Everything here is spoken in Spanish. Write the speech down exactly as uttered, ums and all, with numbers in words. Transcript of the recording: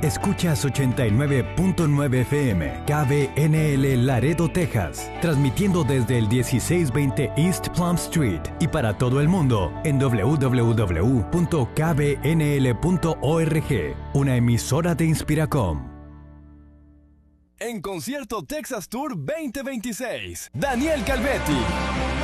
Escuchas ochenta y nueve punto nueve F M, K B N L Laredo, Texas, transmitiendo desde el dieciséis veinte East Plum Street y para todo el mundo en doble u doble u doble u punto k b n l punto org, una emisora de Inspiracom. En Concierto Texas Tour veinte veintiséis, Daniel Calvetti.